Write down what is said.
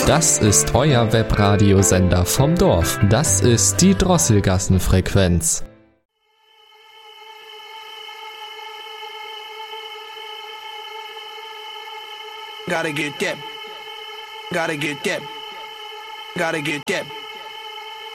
Das ist euer Webradiosender vom Dorf. Das ist die Drosselgassenfrequenz. Gotta get that. Gotta get that. Gotta get that.